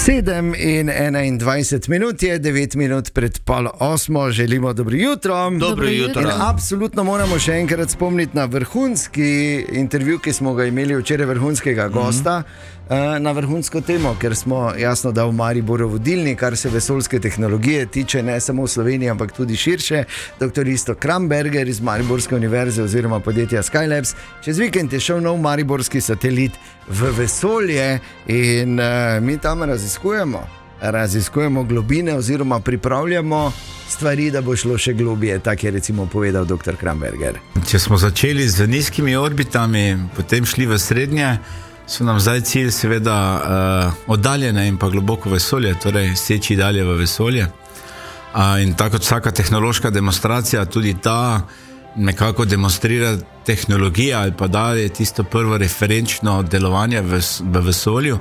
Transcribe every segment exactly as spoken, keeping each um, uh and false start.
sedem in enaindvajset minut je, devet minut pred pol osmo, želimo dobro jutro. Dobro jutro. In absolutno moramo še enkrat spomniti na vrhunski intervju, ki smo ga imeli včeraj, vrhunskega gosta, mm-hmm. na vrhunsko temo, ker smo jasno, da v Mariboru vodilni, kar se vesoljske tehnologije tiče, ne samo v Sloveniji, ampak tudi širše. Doktor Iztok Kramberger iz Mariborske univerze oziroma podjetja Skylabs. Čez vikend je šel nov mariborski satelit v vesolje in uh, mi tam raziskujemo, raziskujemo globine oziroma pripravljamo stvari, da bo šlo še globije, tako je recimo povedal doktor Kramberger. Če smo začeli z nizkimi orbitami, potem šli v srednje, so nam zdaj cilj seveda uh, oddaljene in pa globoko vesolje, torej seči dalje v vesolje. Uh, in tako kot vsaka tehnološka demonstracija, tudi ta nekako demonstrira tehnologija ali pa da je tisto prvo referenčno delovanje v, v vesolju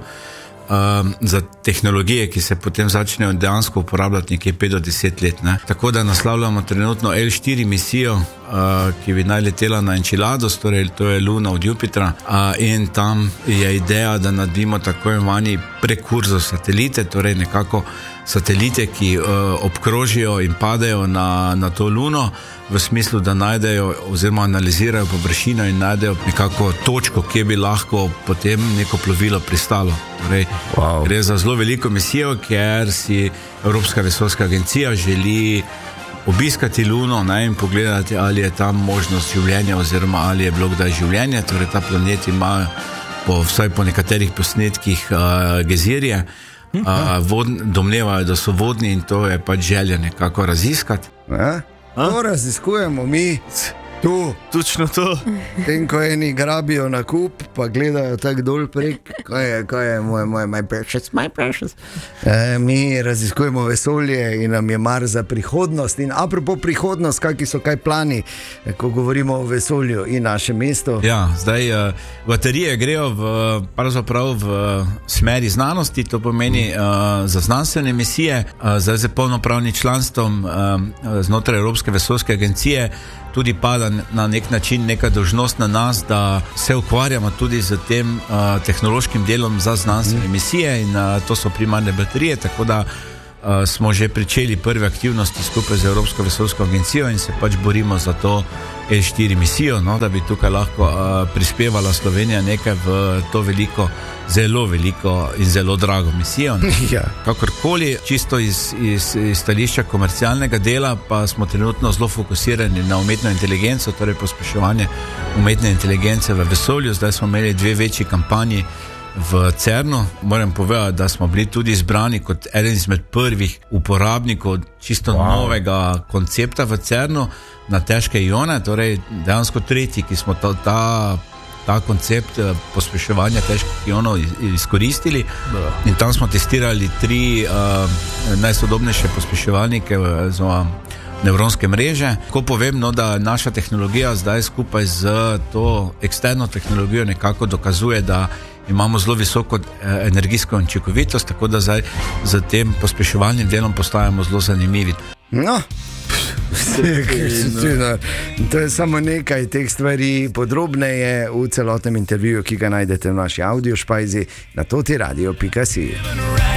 um, za tehnologije, ki se potem začnejo dejansko uporabljati nekje pet do deset let. Ne? Tako da naslavljamo trenutno el štiri misijo, uh, ki bi naj letela na Enceladus, torej to je Luna od Jupitra, uh, in tam je ideja, da naredimo tako imenovani prekurzor satelite, torej nekako satelite, ki uh, obkrožijo in padejo na, na to Luno, v smislu, da najdejo oziroma analizirajo površino in najdejo nekako točko, kje bi lahko potem neko plovilo pristalo. Torej, wow. Gre za zelo veliko misijo, ker si Evropska vesoljska agencija želi obiskati Luno, ne, in pogledati, ali je tam možnost življenja oziroma ali je bilo kdaj življenje. Torej, ta planet ima po, vsaj po nekaterih posnetkih uh, gezirje. Uh, vod, domnevajo, da so vodni in to je pač želja nekako raziskati. Ja? To raziskujemo mi tu. Točno to. Tem, ko eni grabijo na kup, pa gledajo tako dol prek, kaj je, kaj je moj, moj, my precious, my precious. E, mi raziskujemo vesolje in nam je mar za prihodnost. In apropo prihodnost, kakšni so kaj plani, ko govorimo o vesolju in našem mestu? Ja, zdaj uh, baterije grejo v, pravzaprav v smeri znanosti, to pomeni uh, za znanstvene misije, uh, zdaj z polnopravnim članstvom uh, znotraj Evropske vesoljske agencije tudi pada na nek način neka dolžnost na nas, da se ukvarjamo tudi z tem uh, tehnološkim delom za znanstvene misije in uh, to so primarne baterije, tako da uh, smo že pričeli prve aktivnosti skupaj z Evropsko vesoljsko agencijo in se pač borimo za to el štiri misijo, no, da bi tukaj lahko uh, prispevala Slovenija nekaj v to veliko, zelo veliko in zelo drago misijo. Ja. Kakorkoli, čisto iz, iz, iz stališča komercialnega dela, pa smo trenutno zelo fokusirani na umetno inteligenco, torej pospeševanje umetne inteligence v vesolju. Zdaj smo imeli dve večji kampanji v CERNu. Moram povedati, da smo bili tudi izbrani kot eden izmed prvih uporabnikov čisto wow. novega koncepta v CERNu na težke ione, torej dejansko tretji, ki smo ta, ta, ta koncept pospeševanja težkih ionov izkoristili. In tam smo testirali tri uh, najsodobnejše pospeševalnike za nevronske mreže. Ko povem, no, da naša tehnologija zdaj skupaj z to eksterno tehnologijo nekako dokazuje, da imamo zelo visoko energijsko učinkovitost, tako da zdaj z tem pospeševalnim delom postajamo zelo zanimivi. No, to je samo nekaj teh stvari, podrobneje v celotnem intervjuju, ki ga najdete v naši audio špajzi na toti radio pika si.